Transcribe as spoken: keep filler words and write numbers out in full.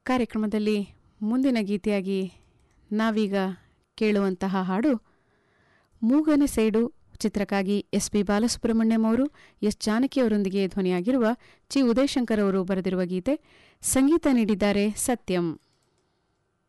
ಕಾರ್ಯಕ್ರಮದಲ್ಲಿ ಮುಂದಿನ ಗೀತೆಯಾಗಿ ನಾವೀಗ ಕೇಳುವಂತಹ ಹಾಡು ಮೂಗನ ಸೇಡು ಚಿತ್ರಕ್ಕಾಗಿ ಎಸ್ ಪಿ ಬಾಲಸುಬ್ರಹ್ಮಣ್ಯಂ ಅವರು ಎಸ್ ಜಾನಕಿಯವರೊಂದಿಗೆ ಧ್ವನಿಯಾಗಿರುವ ಚಿ ಉದಯಶಂಕರ್ ಅವರು ಬರೆದಿರುವ ಗೀತೆ. ಸಂಗೀತ ನೀಡಿದ್ದಾರೆ ಸತ್ಯಂ.